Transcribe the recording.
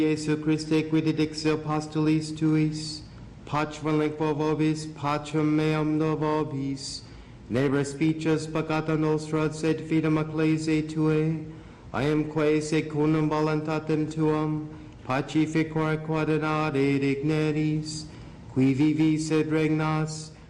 Jesu Christe quid dixi apostolis tuis, pacem lingua vobis, pacem meam do vobis, ne respices peccata nostra, sed fidem ecclesiae Tuae, iamque secundum voluntatem Tuam, pacificore quod in ade digneris, qui vivis et regnas,